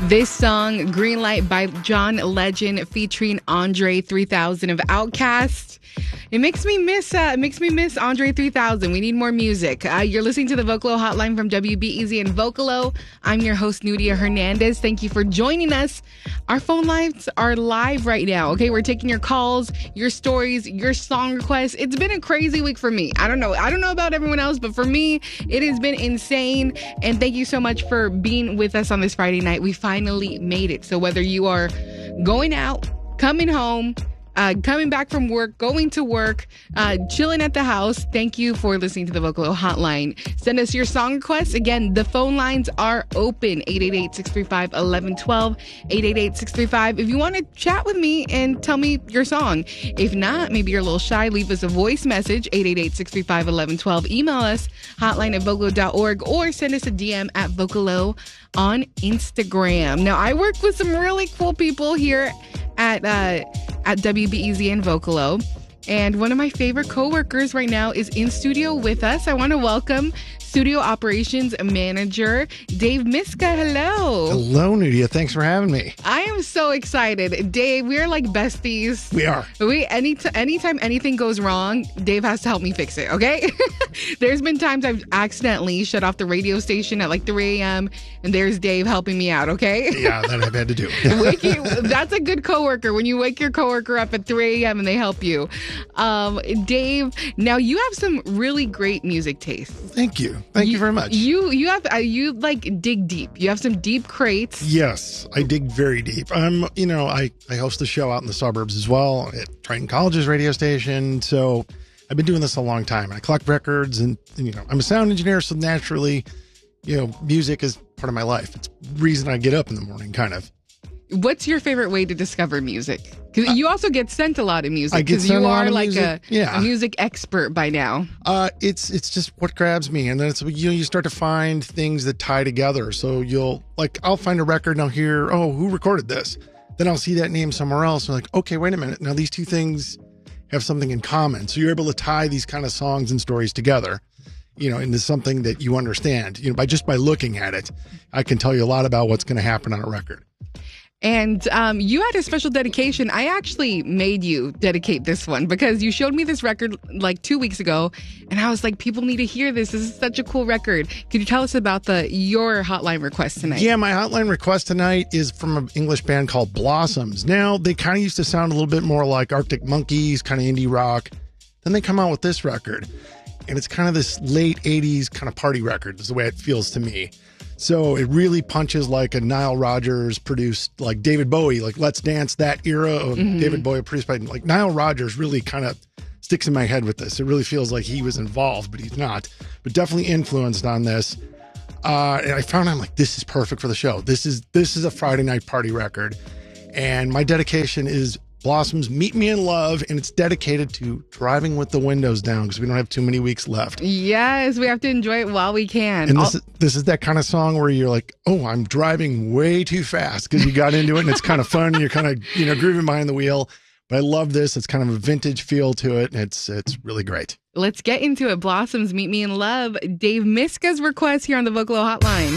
This song, Green Light by John Legend, featuring Andre 3000 of Outkast. It makes me miss Andre 3000. We need more music. You're listening to the Vocalo Hotline from WBEZ and Vocalo. I'm your host, Nudia Hernandez. Thank you for joining us. Our phone lines are live right now. Okay, we're taking your calls, your stories, your song requests. It's been a crazy week for me. I don't know about everyone else, but for me, it has been insane. And thank you so much for being with us on this Friday night. We finally made it. So whether you are going out, coming home, coming back from work, going to work, chilling at the house, thank you for listening to the Vocalo Hotline. Send us your song requests. Again, the phone lines are open. 888-635-1112. 888-635. If you want to chat with me and tell me your song. If not, maybe you're a little shy, leave us a voice message. 888-635-1112. Email us, hotline@vocalo.org, or send us a DM at Vocalo on Instagram. Now, I work with some really cool people here at WBEZ and Vocalo. And one of my favorite coworkers right now is in studio with us. I want to welcome Studio Operations Manager Dave Miska. Hello. Hello, Nudia. Thanks for having me. I am so excited. Dave, we're like besties. We are. Anytime anything goes wrong, Dave has to help me fix it, okay? There's been times I've accidentally shut off the radio station at like 3 a.m. and there's Dave helping me out, okay? Yeah, that I've had to do. That's a good coworker, when you wake your coworker up at 3 a.m. and they help you. Dave, now you have some really great music taste. Thank you. Thank you very much. You like dig deep. You have some deep crates. Yes, I dig very deep. I host a show out in the suburbs as well at Triton College's radio station. So I've been doing this a long time. I collect records and I'm a sound engineer. So naturally, music is part of my life. It's the reason I get up in the morning, kind of. What's your favorite way to discover music? Because you also get sent a lot of music. Because you are like a music expert by now. It's just what grabs me, and then it's you start to find things that tie together. So I'll find a record and I'll hear, oh, who recorded this? Then I'll see that name somewhere else. And I'm like, okay, wait a minute. Now these two things have something in common. So you're able to tie these kind of songs and stories together, into something that you understand. By looking at it, I can tell you a lot about what's going to happen on a record. And you had a special dedication. I actually made you dedicate this one because you showed me this record like 2 weeks ago. And I was like, people need to hear this. This is such a cool record. Could you tell us about your hotline request tonight? Yeah, my hotline request tonight is from an English band called Blossoms. Now, they kind of used to sound a little bit more like Arctic Monkeys, kind of indie rock. Then they come out with this record. And it's kind of this late 80s kind of party record is the way it feels to me. So it really punches like a Nile Rodgers produced, like David Bowie, like Let's Dance, that era of David Bowie produced by like Nile Rodgers really kind of sticks in my head with this. It really feels like he was involved, but he's not, but definitely influenced on this. And I found I'm like, this is perfect for the show. This is a Friday night party record. And my dedication is Blossoms, Meet Me in Love, and it's dedicated to driving with the windows down because we don't have too many weeks left. Yes, we have to enjoy it while we can. And this is that kind of song where you're like, oh, I'm driving way too fast because you got into it and it's kind of fun. And you're kind of, grooving behind the wheel. But I love this. It's kind of a vintage feel to it. And it's really great. Let's get into it. Blossoms, Meet Me in Love. Dave Miska's request here on the Vocalo Hotline.